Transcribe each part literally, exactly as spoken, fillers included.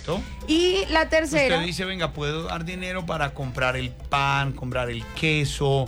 Perfecto. Y la tercera... Usted dice, venga, puedo dar dinero para comprar el pan, comprar el queso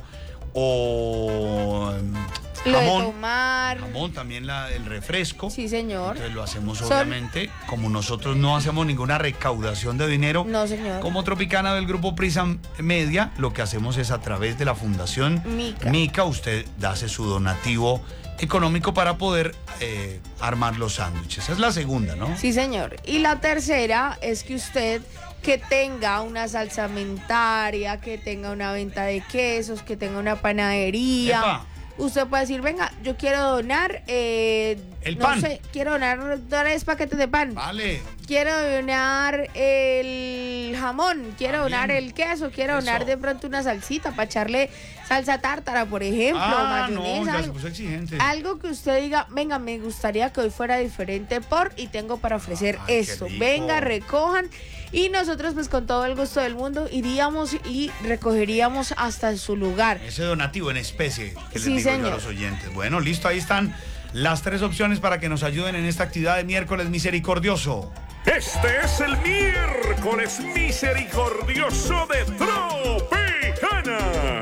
o Lo jamón. de tomar. Jamón, también la, el refresco. Sí, señor. Entonces lo hacemos Son- obviamente, como nosotros no hacemos ninguna recaudación de dinero. No, señor. Como Tropicana del Grupo Prisa Media, lo que hacemos es a través de la Fundación Mica. Mica, usted hace su donativo económico para poder eh, armar los sándwiches. Esa es la segunda, ¿no? Sí, señor. Y la tercera es que usted que tenga una salsamentaria, que tenga una venta de quesos, que tenga una panadería. Epa. Usted puede decir, venga, yo quiero donar, eh, El no pan. sé, quiero donar tres paquetes de pan. Vale. Quiero donar el jamón, quiero También. donar el queso, quiero Eso. donar de pronto una salsita para echarle salsa tártara, por ejemplo, Ah, no, mayonesa, ya se algo. puso exigente. Algo que usted diga, venga, me gustaría que hoy fuera diferente por y tengo para ofrecer Ay, qué esto. rico. Venga, recojan y nosotros pues con todo el gusto del mundo iríamos y recogeríamos hasta su lugar. Ese donativo en especie que les Sí, digo yo a señor. los oyentes. Bueno, listo, ahí están las tres opciones para que nos ayuden en esta actividad de miércoles misericordioso. Este es el miércoles misericordioso de Tropicana.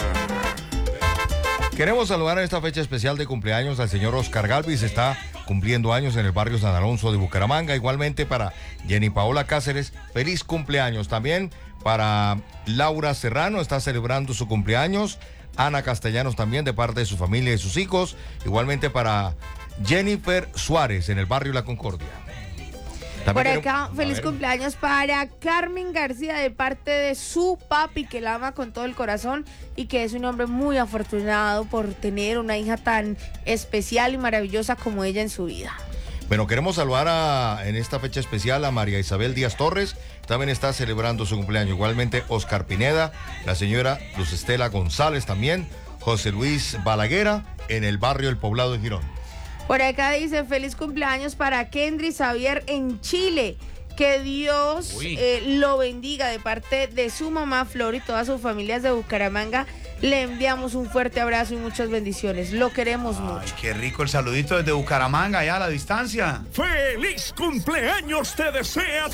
Queremos saludar en esta fecha especial de cumpleaños al señor Oscar Galvis. Está cumpliendo años en el barrio San Alonso de Bucaramanga. Igualmente para Jenny Paola Cáceres, feliz cumpleaños. También para Laura Serrano, está celebrando su cumpleaños. Ana Castellanos también de parte de su familia y sus hijos. Igualmente para Jennifer Suárez en el barrio La Concordia. Por También acá, queremos- feliz a ver. cumpleaños para Carmen García de parte de su papi que la ama con todo el corazón y que es un hombre muy afortunado por tener una hija tan especial y maravillosa como ella en su vida. Bueno, queremos saludar a, en esta fecha especial a María Isabel Díaz Torres, también está celebrando su cumpleaños. Igualmente Oscar Pineda, la señora Luz Estela González también, José Luis Balaguera en el barrio El Poblado de Girón. Por acá dice feliz cumpleaños para Kendry Xavier en Chile. Que Dios Uy. eh, lo bendiga de parte de su mamá Flor y todas sus familias de Bucaramanga. Le enviamos un fuerte abrazo y muchas bendiciones. Lo queremos Ay, mucho. qué rico el saludito desde Bucaramanga, allá a la distancia. ¡Feliz cumpleaños te desea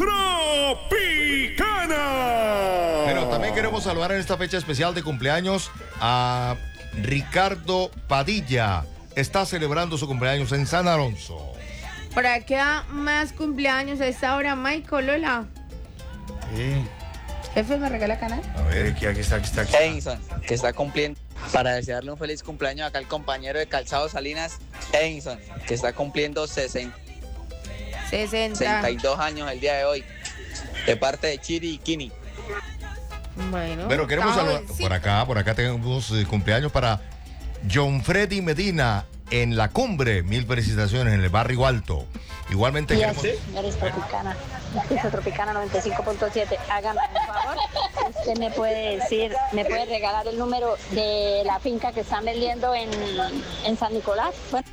Tropicana! Pero también queremos saludar en esta fecha especial de cumpleaños a Ricardo Padilla. Está celebrando su cumpleaños en San Alonso. Por acá más cumpleaños a esta hora, Michael, hola. Sí. Jefe, ¿me regala canal? A ver, Aquí, aquí está, aquí está. Aquí está. Edinson, que está cumpliendo, para desearle un feliz cumpleaños acá al compañero de Calzado Salinas, Edinson, que está cumpliendo sesenta, sesenta. sesenta y dos años el día de hoy, de parte de Chiri y Kini. Bueno. pero queremos está saludar jovencito. por acá, por acá tenemos eh, cumpleaños para John Freddy Medina en La Cumbre. Mil felicitaciones en el barrio Alto. Igualmente Y queremos... así, eres Tropicana, piso Tropicana noventa y cinco punto siete. Hágame un favor, usted me puede decir, me puede regalar el número de la finca que están vendiendo en, en San Nicolás. Bueno.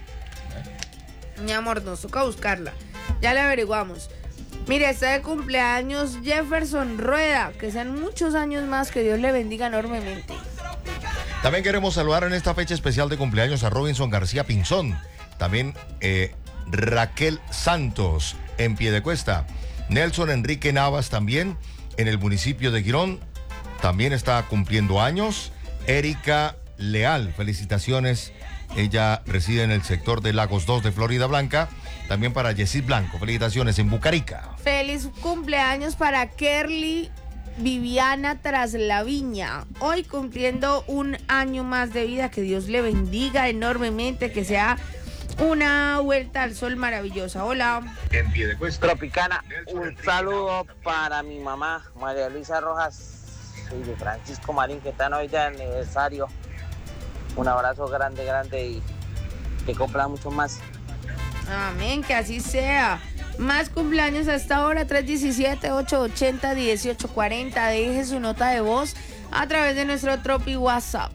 Mi amor, nos toca buscarla. Ya le averiguamos. Mire, está de cumpleaños Jefferson Rueda. Que sean muchos años más. Que Dios le bendiga enormemente. También queremos saludar en esta fecha especial de cumpleaños a Robinson García Pinzón. También eh, Raquel Santos en Piedecuesta. Nelson Enrique Navas también en el municipio de Girón. También está cumpliendo años. Erika Leal, felicitaciones. Ella reside en el sector de Lagos dos de Florida Blanca. También para Yesid Blanco, felicitaciones en Bucarica. Feliz cumpleaños para Kerly Viviana Traslaviña. Hoy cumpliendo un año más de vida. Que Dios le bendiga enormemente. Que sea una vuelta al sol maravillosa. Hola. En Piedecuesta. Tropicana, un saludo para mi mamá, María Luisa Rojas y de Francisco Marín, que están hoy de aniversario. Un abrazo grande, grande y que cumplan mucho más. Amén, que así sea. Más cumpleaños a esta hora, tres uno siete, ocho ocho cero, uno ocho cuatro cero. Deje su nota de voz a través de nuestro Tropi WhatsApp.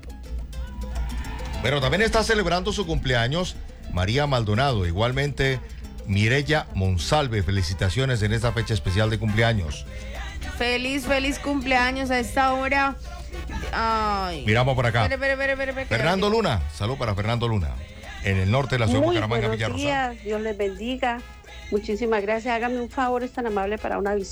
Pero también está celebrando su cumpleaños María Maldonado. Igualmente Mireya Monsalve. Felicitaciones en esta fecha especial de cumpleaños. Feliz, feliz cumpleaños a esta hora. Ay. Miramos por acá. Espere, espere, espere, espere, espere. Fernando Luna. Salud para Fernando Luna. En el norte de la ciudad de Muy Bucaramanga, buenos Villarrosa. días, Dios les bendiga. Muchísimas gracias. Hágame un favor, es tan amable para una visita.